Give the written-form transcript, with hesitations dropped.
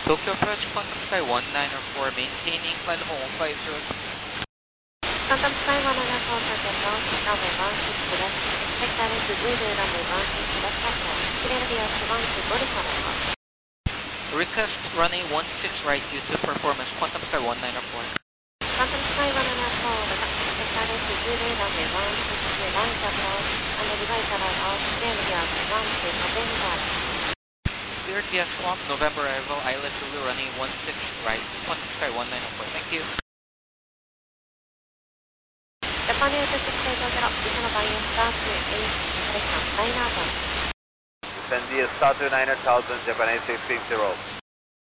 Tokyo approach Quantum Sky 194, maintaining climb level 150. Quantum Sky 194 contact runway 16 です。Vector is Zulu runway 16 です。Clear the S1 to 45. Request runway 16 right due to performance Quantum Sky 194. Quantum Sky 194, Vector is Zulu runway 16 right approach and device arrival, clear the S1 to November. Clear the S1, November arrival, Island Zulu runway 16 right, Quantum Sky 194. Thank you. Japan Air 2680, Isono by Star 28, correction 9,000. Send the Star 9,000, Japan 8660.